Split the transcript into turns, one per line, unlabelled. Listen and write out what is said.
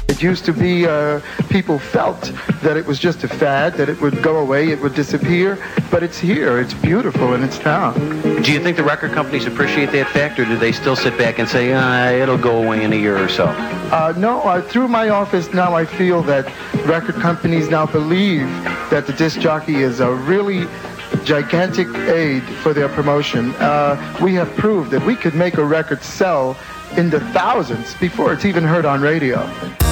It used to be people felt that it was just a fad, that it would go away, it would disappear, but it's here, it's beautiful, and it's now.
Do you think the record companies appreciate that fact, or do they still sit back and say, it'll go away in a year or so?
No, through my office now I feel that record companies now believe that the disc jockey is a really gigantic aid for their promotion. We have proved that we could make a record sell in the thousands before it's even heard on radio.